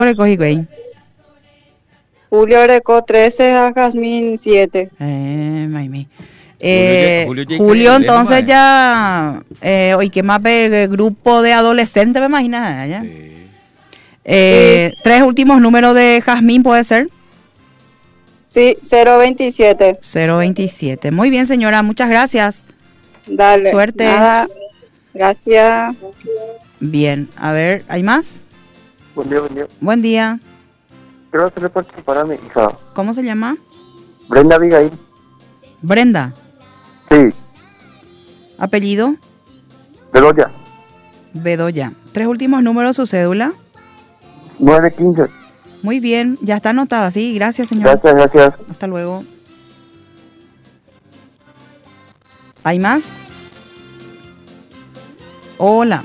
Recogí, güey. Julio Reco 13 a Jazmín 7. Maimi. Julio ya Julio, que entonces lejos, ya. Oye, ¿qué más ve? Grupo de adolescentes, me imaginas, ¿ya? Sí. Tres últimos números de Jazmín, ¿puede ser? Sí, 027. 027. Muy bien, señora, muchas gracias. Dale. Suerte. Nada. Gracias. Bien, a ver, ¿hay más? Buen día, buen día. Buen día. Quiero hacerle participar a mi hija, ¿Cómo se llama? Brenda Abigail. Brenda. Sí, ¿Apellido? Bedoya, Bedoya. Tres últimos números, su cédula. 915. Muy bien, ya está anotada, sí. Gracias, señora. Gracias. Hasta luego. ¿Hay más? Hola.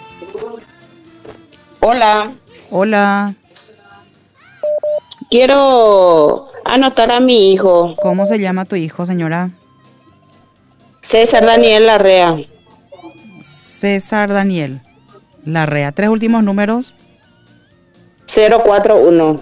Hola, Hola. quiero anotar a mi hijo, ¿Cómo se llama tu hijo, señora? César Daniel Larrea, César Daniel Larrea. Tres últimos números. 041.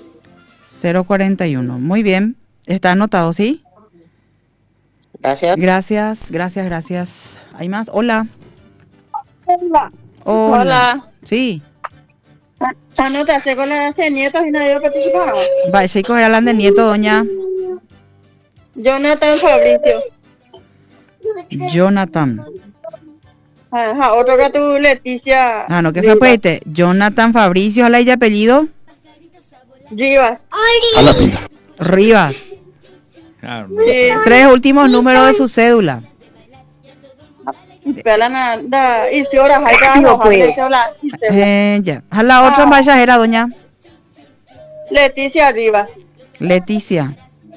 041. Muy bien. Está anotado, ¿sí? Gracias. Gracias. ¿Hay más? Hola. Hola. Hola. Sí. Anotaste con la de nietos y nadie participaba. Va, chicos, eran de nieto, doña Jonathan Fabricio. Jonathan. Ajá, otro que tu Leticia. Ah, no, que se apueste. Jonathan Fabricio, ¿la ella apellido? Rivas. A la pinta. Rivas. Ah, no. Sí. Tres últimos números de su cédula. Y si horas hay que Ya. A la otra vaya era doña Leticia Rivas. Leticia.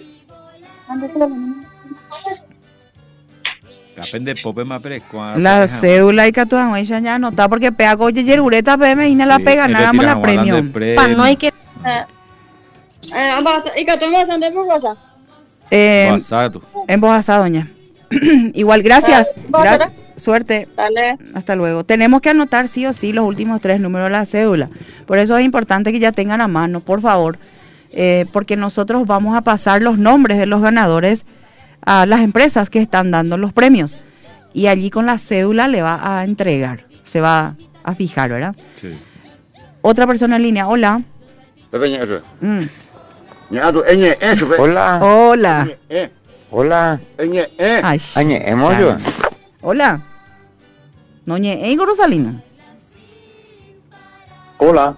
Depende pope más fresco. La cédula y que tú ella ya anota porque pega con yerureta PM y no la pega, nada más la premio. No hay que... ¿Y que tú me vas a por cosa? En voz alta, doña. Igual, gracias. Gracias. Suerte. Dale. Hasta luego. Tenemos que anotar sí o sí los últimos tres números de la cédula. Por eso es importante que ya tengan a mano, por favor. Porque nosotros vamos a pasar los nombres de los ganadores a las empresas que están dando los premios. Y allí con la cédula le va a entregar. Se va a fijar, ¿verdad? Sí. Otra persona en línea. Hola. Mm. Hola. Hola. Hola. Ay, Emoyo. hola. Noñe, Rosalino. Hola.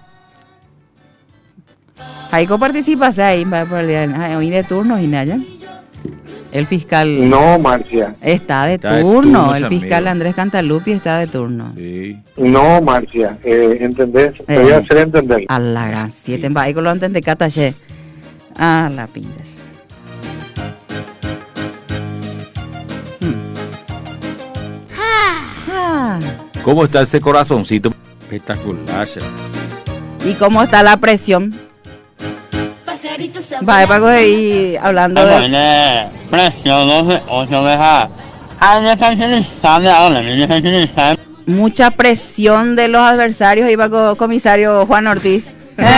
Jaico participa ahí por el día hoy de turno y nada. El fiscal No, Marcia. está de Está de turno. turno, El amigo. fiscal Andrés Cantalupi está de turno. Sí. No, Marcia. ¿Entendés? Te voy a hacer entender. A la gran 7 en Baico lo antes de Cataché. A la pintas. ¿Cómo está ese corazoncito? Espectacular. ¿Y cómo está la presión? Va, Paco, ahí hablando de... Mucha presión de los adversarios, iba comisario Juan Ortiz.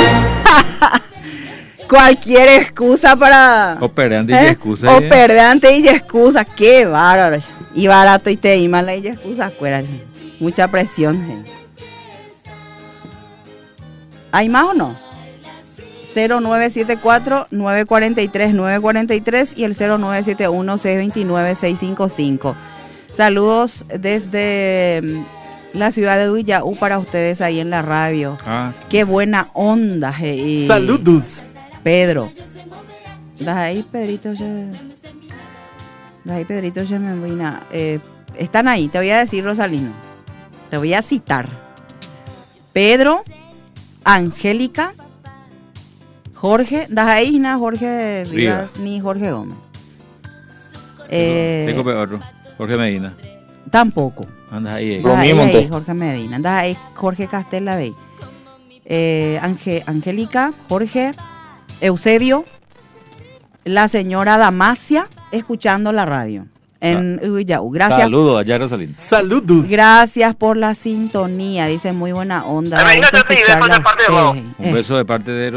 Cualquier excusa para... Operante y excusa. Operante y excusa, qué bárbaro. Y barato y te y mala y excusa, acuérdate. Mucha presión, gente. ¿Hay más o no? 0974-943-943 y el 0971-629-655. Saludos desde la ciudad de Huillaú para ustedes ahí en la radio. Qué buena onda. Saludos. Pedro. Ahí, Pedrito. Pedrito, están ahí, te voy a decir, Rosalino. Te voy a citar. Pedro, Angélica, Jorge, Jorge Rivas, ni Jorge Gómez. Tengo otro. Jorge Medina. Tampoco. Andas ahí. Ahí, Jorge Medina. Andas ahí, Jorge Castella Bey. Angélica, Jorge, Eusebio, la señora Damasia, escuchando la radio. en Ubillau. Gracias. Saludos allá, Rosalín. Saludos. Gracias por la sintonía. Dice muy buena onda. Imagínate, Gusto sí, después de escucharla parte de a vos. ustedes. Un beso de parte de